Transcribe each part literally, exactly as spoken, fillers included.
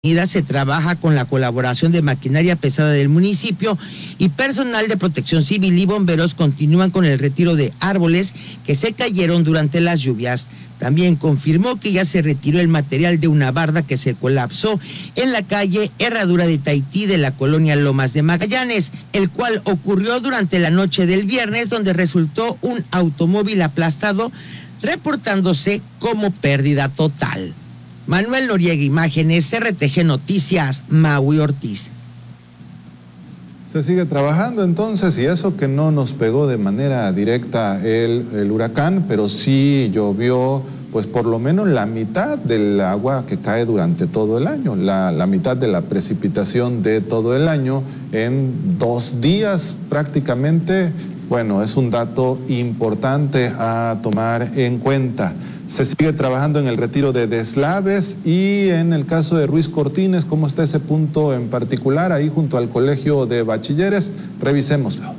Se trabaja con la colaboración de maquinaria pesada del municipio y personal de protección civil y bomberos continúan con el retiro de árboles que se cayeron durante las lluvias. También confirmó que ya se retiró el material de una barda que se colapsó en la calle Herradura de Tahití de la colonia Lomas de Magallanes, el cual ocurrió durante la noche del viernes, donde resultó un automóvil aplastado, reportándose como pérdida total. Manuel Noriega, imágenes, R T G Noticias, Maui Ortiz. Se sigue trabajando entonces, y eso que no nos pegó de manera directa el, el huracán, pero sí llovió pues por lo menos la mitad del agua que cae durante todo el año, la, la mitad de la precipitación de todo el año en dos días prácticamente. Bueno, es un dato importante a tomar en cuenta. Se sigue trabajando en el retiro de deslaves y en el caso de Ruiz Cortines, ¿cómo está ese punto en particular ahí junto al Colegio de Bachilleres? Revisémoslo.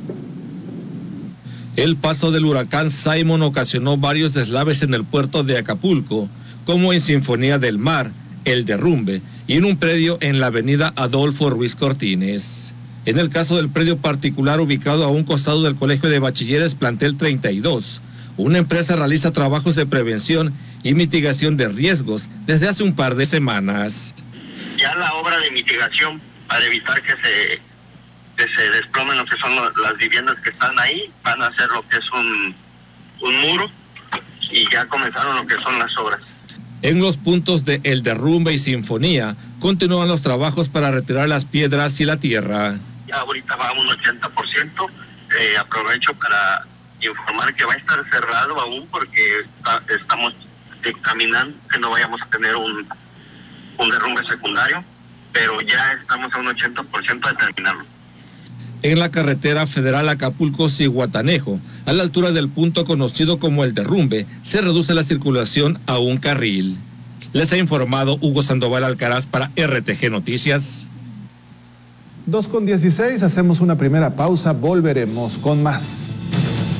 El paso del huracán Simon ocasionó varios deslaves en el puerto de Acapulco, como en Sinfonía del Mar, El Derrumbe y en un predio en la avenida Adolfo Ruiz Cortines. En el caso del predio particular ubicado a un costado del Colegio de Bachilleres Plantel treinta y dos, una empresa realiza trabajos de prevención y mitigación de riesgos desde hace un par de semanas. Ya la obra de mitigación para evitar que se, que se desplomen lo que son lo, las viviendas que están ahí, van a hacer lo que es un, un muro y ya comenzaron lo que son las obras. En los puntos de El Derrumbe y Sinfonía continúan los trabajos para retirar las piedras y la tierra. Ya ahorita va a un ochenta por ciento, eh, aprovecho para informar que va a estar cerrado aún porque está, estamos caminando que no vayamos a tener un, un derrumbe secundario, pero ya estamos a un ochenta por ciento de terminarlo. En la carretera federal Acapulco-Zihuatanejo, a la altura del punto conocido como El Derrumbe, se reduce la circulación a un carril. Les ha informado Hugo Sandoval Alcaraz para R T G Noticias. dos con dieciséis, hacemos una primera pausa, volveremos con más.